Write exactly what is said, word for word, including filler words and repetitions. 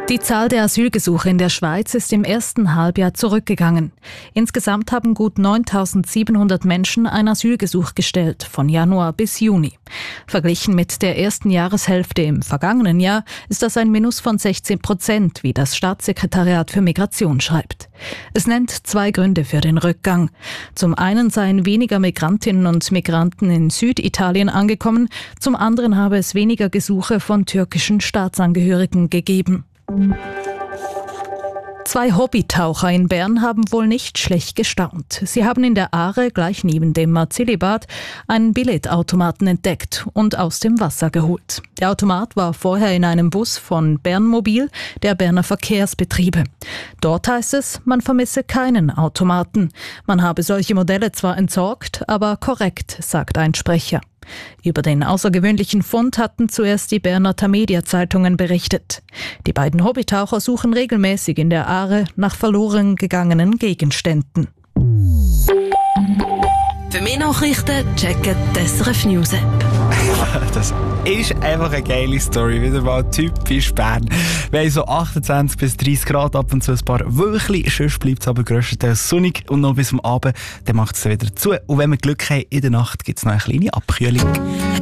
Die Zahl der Asylgesuche in der Schweiz ist im ersten Halbjahr zurückgegangen. Insgesamt haben gut neuntausendsiebenhundert Menschen ein Asylgesuch gestellt, von Januar bis Juni. Verglichen mit der ersten Jahreshälfte im vergangenen Jahr ist das ein Minus von sechzehn Prozent, wie das Staatssekretariat für Migration schreibt. Es nennt zwei Gründe für den Rückgang. Zum einen seien weniger Migrantinnen und Migranten in Süditalien angekommen, zum anderen habe es weniger Gesuche von türkischen Staatsangehörigen gegeben. Zwei Hobbytaucher in Bern haben wohl nicht schlecht gestaunt. Sie haben in der Aare, gleich neben dem Marzilli-Bad, einen Billetautomaten entdeckt und aus dem Wasser geholt. Der Automat war vorher in einem Bus von Bernmobil, der Berner Verkehrsbetriebe. Dort heißt es, man vermisse keinen Automaten. Man habe solche Modelle zwar entsorgt, aber korrekt, sagt ein Sprecher. Über den außergewöhnlichen Fund hatten zuerst die Berner Tamedia-Zeitungen berichtet. Die beiden Hobbytaucher suchen regelmäßig in der Aare nach verloren gegangenen Gegenständen. Für mehr Nachrichten checken die S R F News App. Das ist einfach eine geile Story, wieder mal typisch Bern. Wir haben so achtundzwanzig bis dreißig Grad, ab und zu ein paar Wölkchen, sonst bleibt es aber grösstenteils sonnig und noch bis am Abend, dann macht es wieder zu. Und wenn wir Glück haben, in der Nacht gibt es noch eine kleine Abkühlung.